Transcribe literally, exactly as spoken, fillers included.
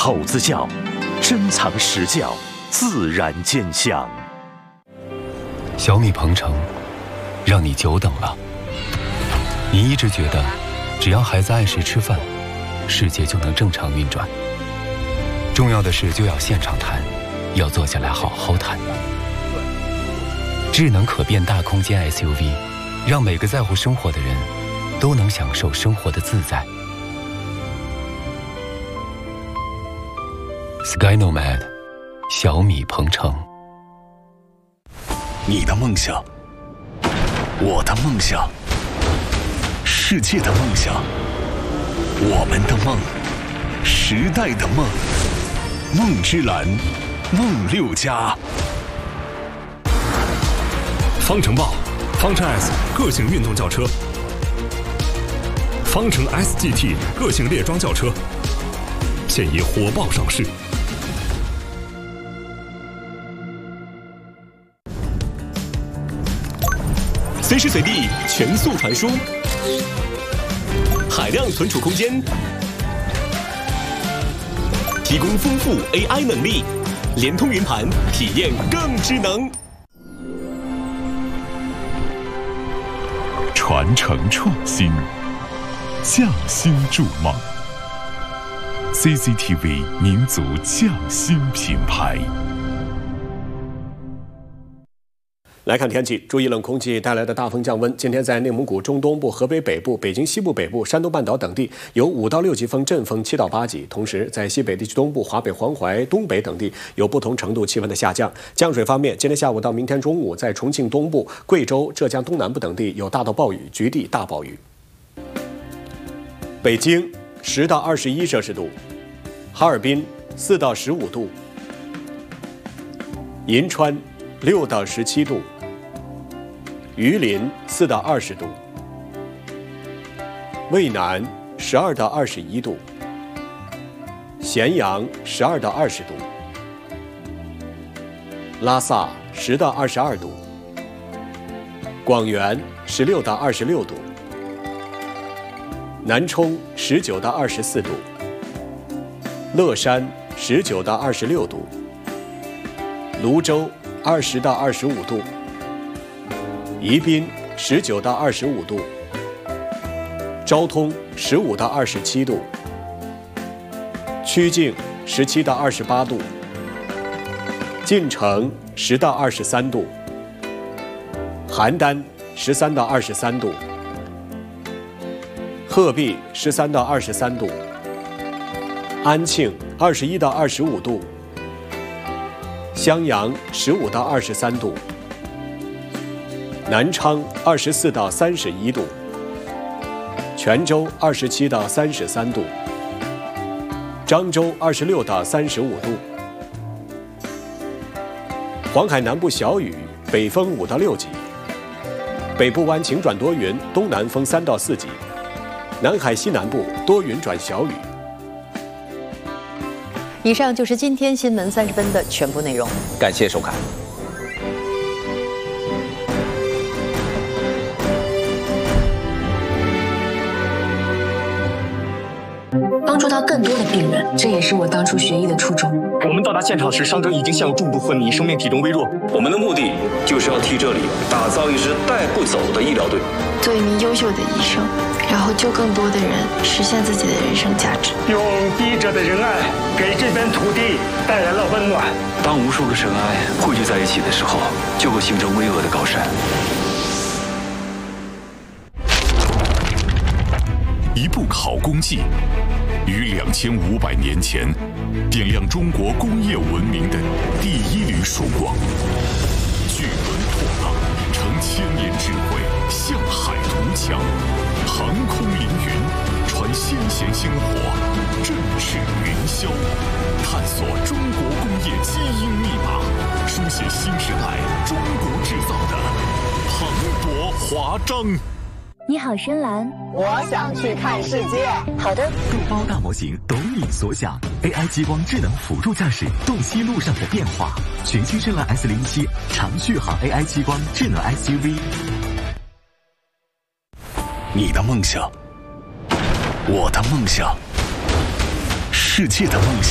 口子窖，珍藏实窖，自然见香。 小米鹏程，让你久等了。你一直觉得，只要孩子按时吃饭，世界就能正常运转。重要的事就要现场谈，要坐下来好好谈。智能可变大空间 S U V， 让每个在乎生活的人都能享受生活的自在。Sky Nomad， 小米鹏程。 你的梦想，我的梦想，世界的梦想，我们的梦，时代的梦，梦之蓝，梦六家。 方程豹，方程 S 个性运动轿车，方程 S G T 个性列装轿车，现已火爆上市。随时随地全速传输，海量存储空间，提供丰富 A I 能力，联通云盘，体验更智能。 传承创新，匠心筑梦。C C T V 民族匠心品牌。 来看天气，注意冷空气带来的大风降温。今天在内蒙古中东部、河北北部、北京西部北部、山东半岛等地有五到六级风，阵风七到八级。同时，在西北地区东部、华北、黄淮、东北等地有不同程度气温的下降。降水方面，今天下午到明天中午，在重庆东部、贵州、浙江东南部等地有大到暴雨，局地大暴雨。北京十到二十一摄氏度，哈尔滨四到十五度，银川六到十七度。榆林四到二十度，渭南十二到二十一度，咸阳十二到二十度，拉萨十到二十二度，广元十六到二十六度，南充十九到二十四度，乐山十九到二十六度，泸州二十到二十五度。宜宾十九到二十五度，昭通十五到二十七度，曲靖十七到二十八度，晋城十到二十三度，邯郸十三到二十三度，鹤壁十三到二十三度，安庆二十一到二十五度，襄阳十五到二十三度。南昌二十四到三十一度，泉州二十七到三十三度，漳州二十六到三十五度。黄海南部小雨，北风五到六级，北部湾晴转多云，东南风三到四级，南海西南部多云转小雨。 以上就是今天新闻三十分的全部内容， 感谢收看。 帮助到更多的病人，这也是我当初学医的初衷。 我们到达现场时，伤者已经陷入重度昏迷，生命体征微弱。 我们的目的就是要替这里打造一支带不走的医疗队， 做一名优秀的医生，然后救更多的人，实现自己的人生价值。 用医者的仁爱给这片土地带来了温暖。 当无数个尘埃汇聚在一起的时候，就会形成巍峨的高山。 一部考工记，于两千五百年前，点亮中国工业文明的第一缕曙光。巨轮破浪，乘千年智慧向海图强，航空凌云，传先贤薪火，振翅云霄，探索中国工业基因密码，书写新时代中国制造的磅礴华章。 你好，深蓝。 我想去看世界。 好的。 众包大模型懂你所想 ，A I 激光智能辅助驾驶，洞悉路上的变化。全新深蓝 S 零七长续航 A I 激光智能 S U V。 你的梦想，我的梦想，世界的梦想。